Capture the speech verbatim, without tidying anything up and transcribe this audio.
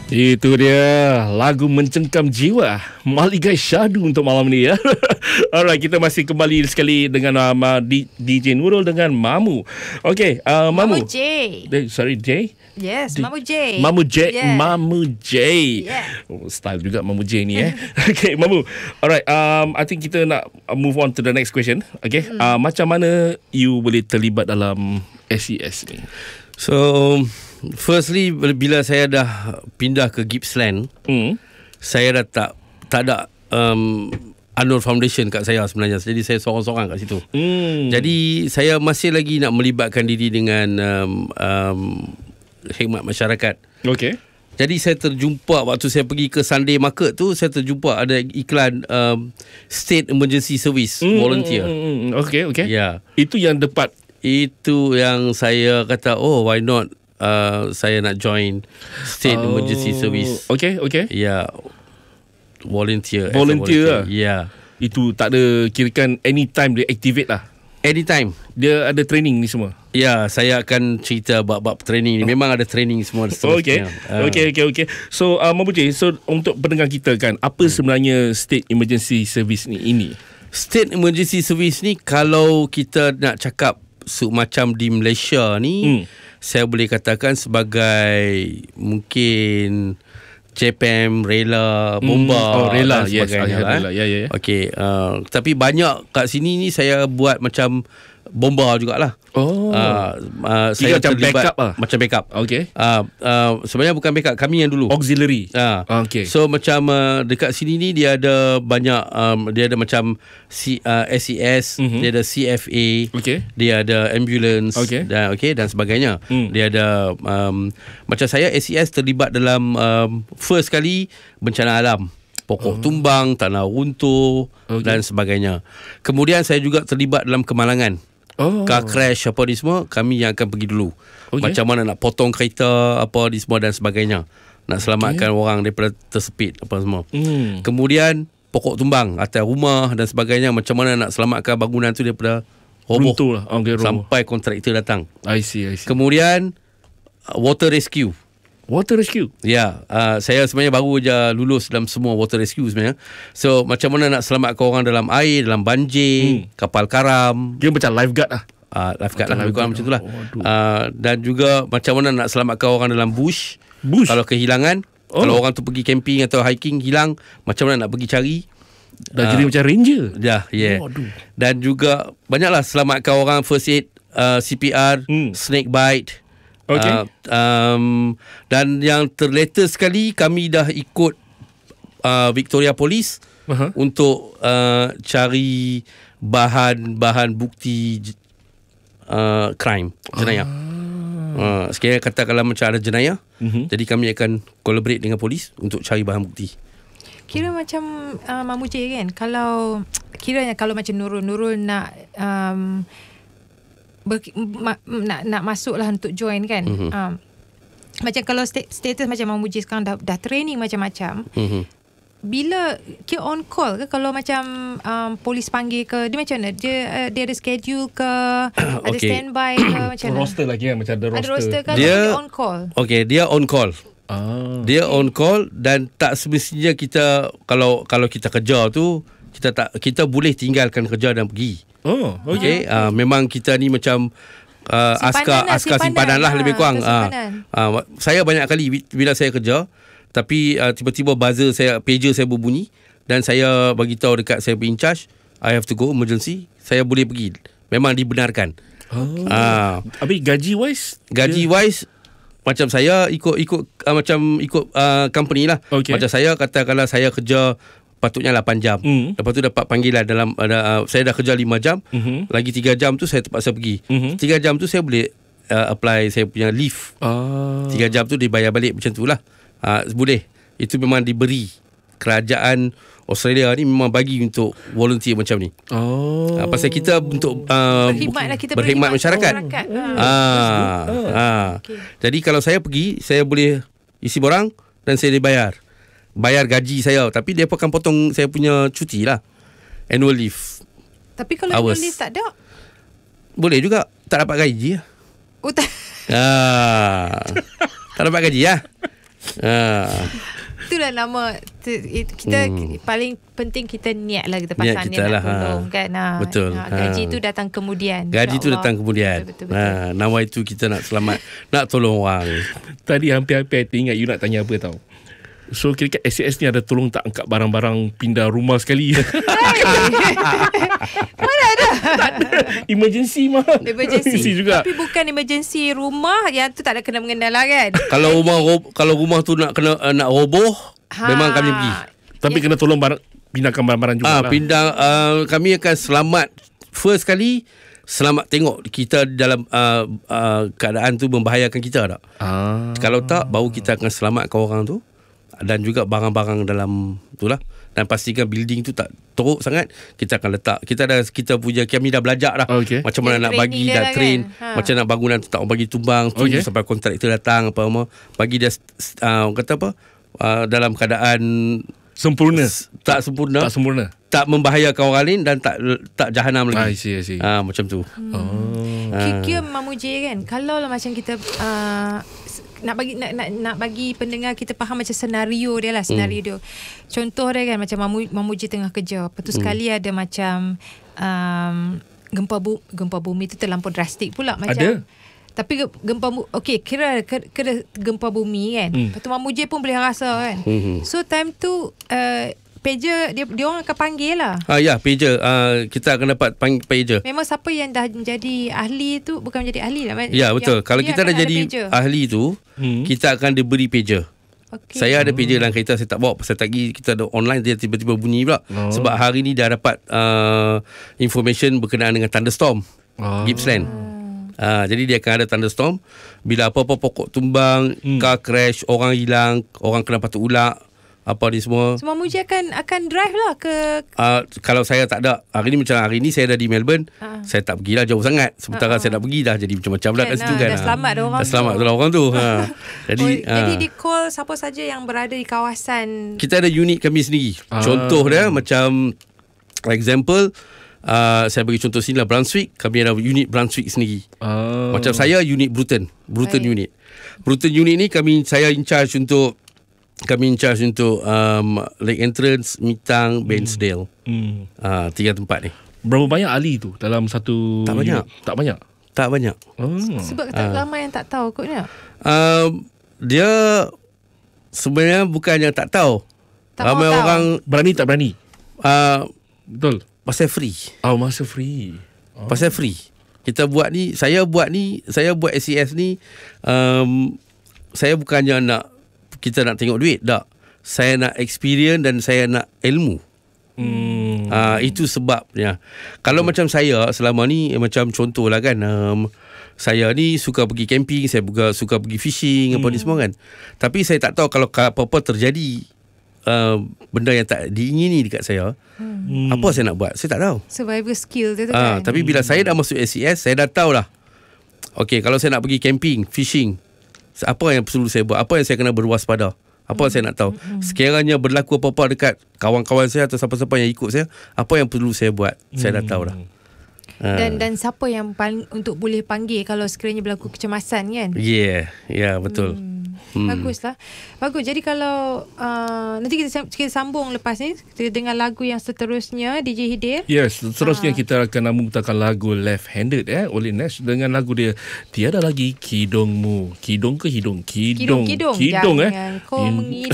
Itu dia lagu mencengkam jiwa Maligai Syahdu untuk malam ni ya. Alright, kita masih kembali sekali dengan uh, D J Nurul dengan Mamu. Okay, uh, Mamu. Mamu J. Eh, sorry, J? Yes, D- Mamu J. Mamu J. Yeah. Mamu J. Yeah. Oh, style juga Mamu J ni eh. Okay, Mamu. Alright, um, I think kita nak move on to the next question. Okay, mm. uh, macam mana you boleh terlibat dalam S E S ni? So, firstly, bila saya dah pindah ke Gippsland, mm. saya dah tak tak ada um, Anur Foundation kat saya sebenarnya. Jadi saya seorang-seorang kat situ. Mm. Jadi saya masih lagi nak melibatkan diri dengan um, um, khidmat masyarakat. Okay. Jadi saya terjumpa waktu saya pergi ke Sunday Market tu, saya terjumpa ada iklan um, State Emergency Service mm, volunteer. Mm, okay, okay. Ya. Yeah. Itu yang dapat. Itu yang saya kata, oh why not uh, saya nak join State oh. Emergency Service. Okay, okay. Ya. Yeah. Volunteer. Volunteer. Ya. Yeah. Itu tak ada kirakan anytime dia activate lah. Anytime. Dia ada training ni semua. Ya, yeah, saya akan cerita bab-bab training ni. Memang ada training semua. Okay. Uh. Okay, okay, okay. So, uh, Mamu J, so untuk pendengar kita kan, apa hmm. sebenarnya State Emergency Service ni ini? State Emergency Service ni, kalau kita nak cakap so, macam di Malaysia ni, hmm. saya boleh katakan sebagai mungkin J P M, Rela, Bomba mm. oh, Rela, dan yes, sebagainya. Yes, Rela, ya, ya, ya. Okey, uh, tapi banyak kat sini ni saya buat macam Bomba jugalah. Oh. Uh, uh, saya macam terlibat, backup lah. Macam backup. Okay. Uh, uh, sebenarnya bukan backup, kami yang dulu. Auxiliary. Uh, okay. So macam uh, dekat sini ni dia ada banyak, um, dia ada macam C, uh, S E S, mm-hmm. dia ada C F A, okay. dia ada ambulance, okay. dan, okay, dan sebagainya. Mm. Dia ada, um, macam saya S E S terlibat dalam um, first kali bencana alam. Pokok oh. tumbang, tanah runtuh, okay. dan sebagainya. Kemudian saya juga terlibat dalam kemalangan. Oh. Car crash apa ni semua, kami yang akan pergi dulu. Okay. Macam mana nak potong kereta apa ni semua dan sebagainya. Nak selamatkan okay. orang daripada tersepit apa semua. Mm. Kemudian pokok tumbang atas rumah dan sebagainya. Macam mana nak selamatkan bangunan tu daripada roboh. Runtuh lah. Okay, sampai kontraktor datang. I see, I see. Kemudian water rescue. Water rescue? Ya, uh, saya sebenarnya baru je lulus dalam semua water rescue sebenarnya. So, macam mana nak selamatkan orang dalam air, dalam banjir, hmm. kapal karam. Dia macam lifeguard lah. Uh, lifeguard lah, lebih kurang macam itulah. Oh, uh, dan juga macam mana nak selamatkan orang dalam bush. Bush? Kalau kehilangan, oh. kalau orang tu pergi camping atau hiking, hilang, macam mana nak pergi cari. Dah uh, jadi macam ranger. Ya, yeah. Oh, dan juga banyaklah selamatkan orang, first aid, uh, C P R, hmm. snake bite. Okay. Uh, um, dan yang terlatest sekali, kami dah ikut uh, Victoria Police uh-huh. untuk uh, cari bahan-bahan bukti uh, crime, jenayah. Ah. Uh, sekiranya katakanlah macam ada jenayah, uh-huh. jadi kami akan collaborate dengan polis untuk cari bahan bukti. Kira hmm. macam uh, Mamu J kan, kalau kiranya kalau macam Nurul Nurul nak um, Ber, ma, nak nak masuklah untuk join kan. Mm-hmm. Um, macam kalau st- status macam Mamu J sekarang dah, dah training macam-macam. Mm-hmm. Bila kira on call ke kalau macam um, polis panggil ke, dia macam mana? Dia uh, dia ada schedule ke, okay. ada standby ke macam mana? Roster lagi kan, macam ada roster. Ada roster ke, dia dia on call. Okey, dia on call. Ah. Dia on call dan tak semestinya kita kalau kalau kita kerja tu kita tak kita boleh tinggalkan kerja dan pergi. Oh, okey. Okay. Uh, memang kita ni macam uh, askar lah, askar simpanan, simpanan lah lebih kurang. Uh, uh, saya banyak kali bila saya kerja, tapi uh, tiba-tiba buzzer saya, pager saya berbunyi dan saya bagi tahu dekat saya in charge, I have to go emergency. Saya boleh pergi. Memang dibenarkan. Oh. Uh, Habis gaji wise? Gaji wise macam saya ikut ikut uh, macam ikut uh, company lah. Okay. Macam saya katakanlah saya kerja patutnya lapan jam. Mm. Lepas tu dapat panggilan dalam uh, saya dah kerja lima jam. Mm-hmm. Lagi tiga jam tu saya terpaksa pergi. Mm-hmm. tiga jam tu saya boleh uh, apply saya punya leave. Ah. tiga jam tu dibayar balik macam tu lah. Uh, boleh. Itu memang diberi. Kerajaan Australia ni memang bagi untuk volunteer macam ni. Oh. Uh, pasal kita untuk uh, berkhidmat, kita berkhidmat masyarakat. masyarakat. Hmm. Ah. Ah. Okay. Jadi kalau saya pergi, saya boleh isi borang dan saya dibayar. Bayar gaji saya, tapi dia akan potong saya punya cuti lah, annual leave. Tapi kalau annual leave tak ada, boleh juga tak dapat gaji lah. Oh tak. Ah, tak dapat gaji lah. Ha. Itulah nama tu, kita hmm. paling penting kita niat lah kita pasang niat, niat nak tolong ha. kan. Ha. Betul. Ha. Gaji ha. tu datang kemudian. Gaji tu datang kemudian. Betul, betul, betul. Ha. Nama itu kita nak selamat, nak tolong orang. Tadi hampir-hampir I ingat you nak tanya apa tau. So kira-kira S A S ni ada tolong tak angkat barang-barang pindah rumah sekali? Mana ada? Tak ada. Emergency mah. Emergency juga. Tapi bukan emergency rumah, yang tu tak ada kena mengenal lah kan. Kalau rumah kalau rumah tu nak kena uh, nak roboh, ha. memang kami pergi. Tapi ya. kena tolong barang, pindahkan barang-barang juga. Ah, lah. Pindah uh, kami akan selamat first kali. Selamat tengok kita dalam uh, uh, keadaan tu membahayakan kita tak. Ah. Kalau tak, baru kita akan selamatkan orang tu. Dan juga barang-barang dalam itulah, dan pastikan building tu tak teruk sangat. Kita akan letak, kita dah kita punya kami dah belajar dah okay. macam mana nak bagi dah train kan? ha. Macam nak bangunan tu tak orang bagi tumbang okay. sampai kontraktor datang apa apa bagi dia uh, kata apa uh, dalam keadaan sempurna s- tak sempurna tak sempurna tak membahayakan orang lain dan tak tak jahanam lagi. I see, I see. Ah, macam tu. Hmm. Oh. Kira Mamuji kan, kalau lah macam kita uh, nak bagi nak, nak nak bagi pendengar kita faham macam senario dia lah, senario hmm. dia. Contoh dia kan macam Mamu, Mamuji tengah kerja. Lepas tu hmm. sekali ada macam um, gempa bu, gempa bumi tu terlampau drastik pula macam. Ada. Tapi gempa okey kira, kira kira gempa bumi kan. Hmm. Lepas tu Mamuji pun boleh rasa kan. Hmm. So time tu uh, pager dia dia orang akan panggil lah. Ah ya, pager. Uh, kita akan dapat panggil pager. Memang siapa yang dah menjadi ahli tu bukan menjadi ahli lah. Ya, betul. Kalau kita dah jadi ahli tu, hmm. kita akan diberi pager. Okay. Saya ada pager dalam kereta, saya tak bawa pasal tadi kita ada online, dia tiba-tiba bunyi pula. Oh. Sebab hari ni dah dapat uh, information berkenaan dengan thunderstorm. Oh. Gippsland. Uh, jadi dia akan ada thunderstorm. Bila apa-apa pokok tumbang, hmm. car crash, orang hilang, orang kena patuk ulak, apa ni semua. Semua Muji akan akan drive lah ke uh, kalau saya tak ada hari ni, macam hari ni saya ada di Melbourne, uh. saya tak pergilah jauh sangat. Sementara uh-uh. saya nak pergi dah jadi macam-macam dah kat situ kan. Dah selamat dah orang dah selamat tu. orang tu. ha. Jadi oh, uh. jadi di call siapa saja yang berada di kawasan. Kita ada unit kami sendiri. Uh. Contoh dia macam example, Uh, saya bagi contoh sini lah, Brunswick. Kami ada unit Brunswick sendiri. Oh. Macam saya unit Bruton Bruton Baik. unit Bruton unit ni kami, saya in charge untuk Kami in charge untuk um, Lake Entrance, Mitang, Bairnsdale. hmm. uh, Tiga tempat ni. Berapa banyak ahli tu dalam satu Tak banyak unit? Tak banyak Tak banyak oh. Sebab tak uh. ramai yang tak tahu kotnya. uh, Dia sebenarnya bukan yang tak tahu, tak ramai orang tahu. Berani tak berani? uh, Betul. Pasal free. Oh, masa free. Oh. Pasal free. Kita buat ni, saya buat ni, saya buat S C S ni, um, saya bukannya nak kita nak tengok duit, tak. Saya nak experience dan saya nak ilmu. Hmm. Uh, itu sebabnya. Kalau hmm. macam saya selama ni, macam contoh lah kan, um, saya ni suka pergi camping, saya juga suka pergi fishing, hmm. apa ni semua kan. Tapi saya tak tahu kalau apa-apa terjadi, Uh, benda yang tak diingini dekat saya, hmm. apa saya nak buat, saya tak tahu. Survival skill tu uh, kan. Tapi bila hmm. saya dah masuk S C S, saya dah tahulah. Okey, kalau saya nak pergi camping, fishing, apa yang perlu saya buat, apa yang saya kena berwaspada, apa hmm. yang saya nak tahu. hmm. Sekiranya berlaku apa-apa dekat kawan-kawan saya atau siapa-siapa yang ikut saya, apa yang perlu saya buat, hmm. saya dah tahulah. Dan dan siapa yang paling untuk boleh panggil kalau sekiranya berlaku kecemasan kan? Ya, yeah, ya yeah, betul. Hmm. Hmm. Baguslah. Bagus. Jadi kalau uh, nanti kita, kita sambung lepas ni kita dengar lagu yang seterusnya D J Hidir. Yes, seterusnya uh. kita akan memutarkan lagu Left Handed eh oleh Nash dengan lagu dia Tiada Lagi Kidongmu. Kidong ke hidung? Kidong. Kidong, kidong. Kidong eh. Jangan kau mengidung.